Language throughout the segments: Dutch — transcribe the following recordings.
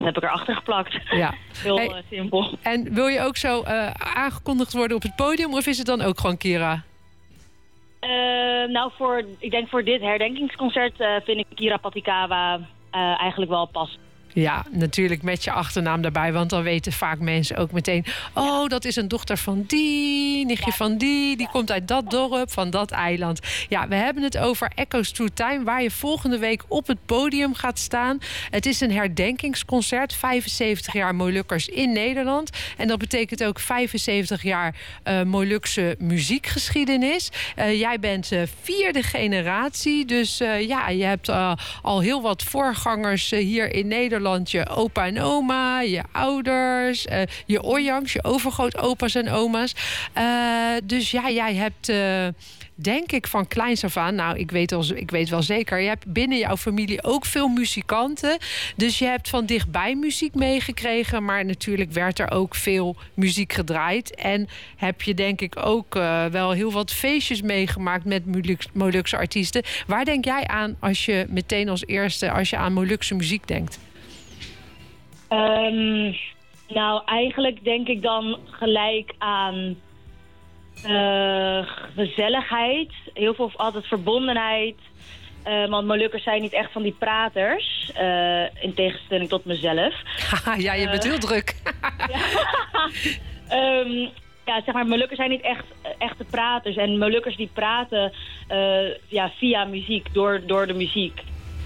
heb ik erachter geplakt. Ja. Heel simpel. En wil je ook zo aangekondigd worden op het podium, of is het dan ook gewoon Kira? Ik denk voor dit herdenkingsconcert vind ik Kira Patikawa eigenlijk wel pas. Ja, natuurlijk met je achternaam daarbij. Want dan weten vaak mensen ook meteen... oh, dat is een dochter van die, nichtje van die komt uit dat dorp, van dat eiland. Ja, we hebben het over Echoes Through Time... waar je volgende week op het podium gaat staan. Het is een herdenkingsconcert. 75 jaar Molukkers in Nederland. En dat betekent ook 75 jaar Molukse muziekgeschiedenis. Jij bent vierde generatie. Dus je hebt al heel wat voorgangers hier in Nederland. Je opa en oma, je ouders, je oorjangs, je overgrootopa's en oma's. Dus ja, jij hebt, denk ik, van kleins af aan... nou, ik weet wel zeker... je hebt binnen jouw familie ook veel muzikanten. Dus je hebt van dichtbij muziek meegekregen... maar natuurlijk werd er ook veel muziek gedraaid. En heb je denk ik ook wel heel wat feestjes meegemaakt... met Molukse artiesten. Waar denk jij aan als je meteen als eerste... als je aan Molukse muziek denkt? Eigenlijk denk ik dan gelijk aan gezelligheid. Heel veel altijd verbondenheid. Want Molukkers zijn niet echt van die praters. In tegenstelling tot mezelf. Ja, je bent heel druk. Zeg maar, Molukkers zijn niet echt echte praters. En Molukkers die praten via muziek, door de muziek.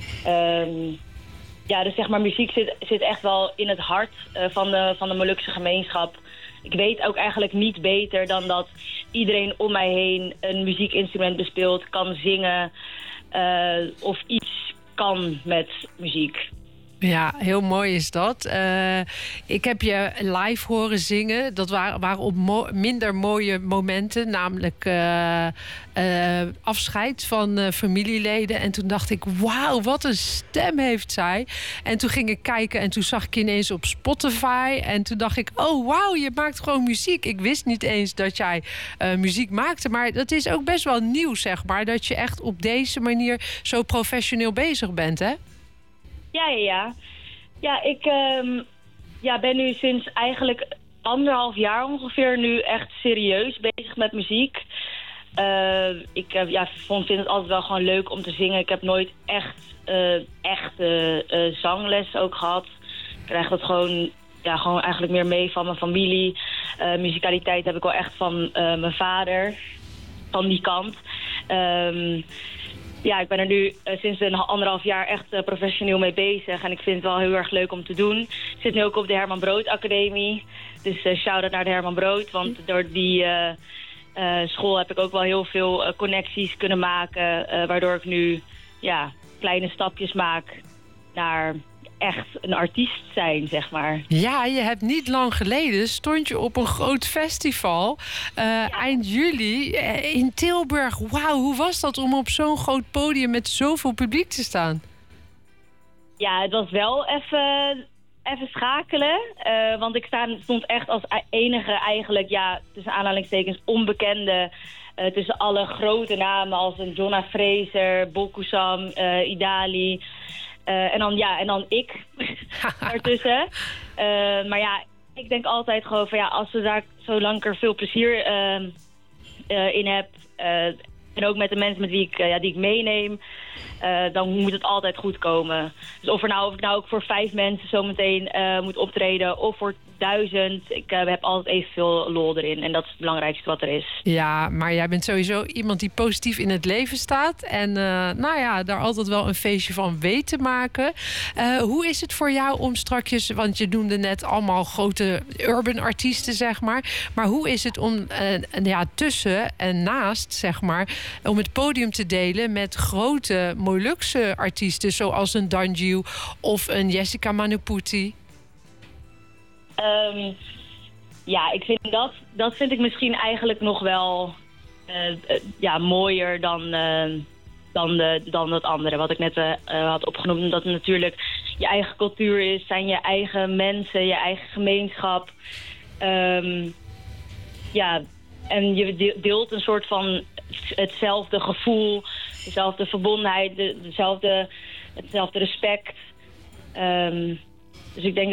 Dus zeg maar, muziek zit echt wel in het hart van de Molukse gemeenschap. Ik weet ook eigenlijk niet beter dan dat iedereen om mij heen een muziekinstrument bespeelt, kan zingen of iets kan met muziek. Ja, heel mooi is dat. Ik heb je live horen zingen. Dat waren op minder mooie momenten. Namelijk afscheid van familieleden. En toen dacht ik, wauw, wat een stem heeft zij. En toen ging ik kijken en toen zag ik je ineens op Spotify. En toen dacht ik, oh wauw, je maakt gewoon muziek. Ik wist niet eens dat jij muziek maakte. Maar dat is ook best wel nieuw, zeg maar. Dat je echt op deze manier zo professioneel bezig bent, hè? Ja. Ja, ik ben nu sinds eigenlijk 1,5 jaar ongeveer nu echt serieus bezig met muziek. Ik vind het altijd wel gewoon leuk om te zingen. Ik heb nooit echte zangles ook gehad. Ik krijg dat gewoon eigenlijk meer mee van mijn familie. Muzikaliteit heb ik wel echt van mijn vader, van die kant. Ik ben er nu sinds 1,5 jaar echt professioneel mee bezig. En ik vind het wel heel erg leuk om te doen. Ik zit nu ook op de Herman Brood Academie. Dus shout-out naar de Herman Brood. Want door die school heb ik ook wel heel veel connecties kunnen maken. Waardoor ik nu kleine stapjes maak naar echt een artiest zijn, zeg maar. Ja, je hebt niet lang geleden stond je op een groot festival. Eind juli in Tilburg. Wauw, hoe was dat om op zo'n groot podium met zoveel publiek te staan? Ja, het was wel even schakelen. Want ik stond echt als enige eigenlijk, tussen aanhalingstekens, onbekende. Tussen alle grote namen als een Jonna Fraser, Bokusam, Idali. En dan ik ertussen. Maar ik denk altijd gewoon van als we daar zolang ik er veel plezier in heb. En ook met de mensen met die ik meeneem. Dan moet het altijd goed komen. Dus of ik nou ook voor 5 mensen zometeen moet optreden of voor 1000. Ik heb altijd evenveel lol erin. En dat is het belangrijkste wat er is. Ja, maar jij bent sowieso iemand die positief in het leven staat. En daar altijd wel een feestje van weet te maken. Hoe is het voor jou om strakjes... want je noemde net allemaal grote urban artiesten, zeg maar. Maar hoe is het om tussen en naast, zeg maar... om het podium te delen met grote Molukse artiesten... zoals een Danju of een Jessica Manuputi? Ik vind dat vind ik misschien eigenlijk nog wel mooier dan dat andere wat ik net had opgenoemd. Omdat het natuurlijk je eigen cultuur is, zijn je eigen mensen, je eigen gemeenschap. En je deelt een soort van hetzelfde gevoel, dezelfde verbondenheid, hetzelfde respect. Dus ik denk